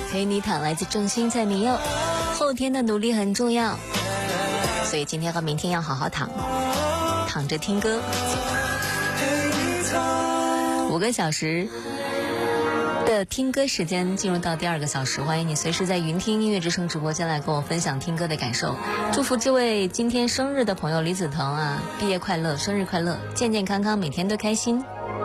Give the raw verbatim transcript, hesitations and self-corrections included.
陪你躺，来自正心蔡明佑。后天的努力很重要，所以今天和明天要好好躺，躺着听歌。五个小时的听歌时间进入到第二个小时，欢迎你随时在云听音乐之声直播间来跟我分享听歌的感受。祝福这位今天生日的朋友李子腾啊，毕业快乐，生日快乐，健健康康，每天都开心。